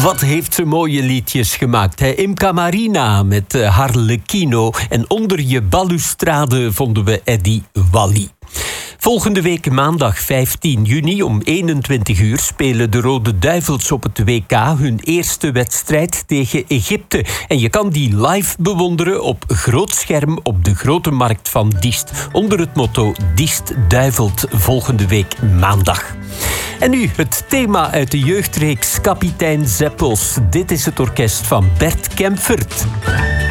Wat heeft ze mooie liedjes gemaakt, hè? Imca Marina met Harlequino. En onder je balustrade vonden we Eddie Walli. Volgende week maandag 15 juni om 21 uur spelen de Rode Duivels op het WK hun eerste wedstrijd tegen Egypte. En je kan die live bewonderen op groot scherm op de Grote Markt van Diest. Onder het motto Diest duivelt volgende week maandag. En nu het thema uit de jeugdreeks Kapitein Zeppels. Dit is het orkest van Bert Kempfert.